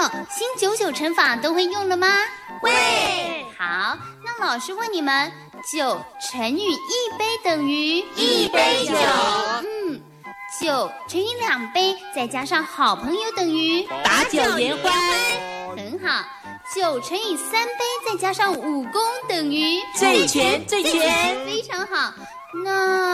新99乘法都会用了吗？ 会。 好，那老师问你们，9乘以1杯等于 1杯酒。 9乘以2杯，再加上好朋友等于把酒言欢。 很好，9乘以3杯，再加上武功等于最全最全。 非常好。那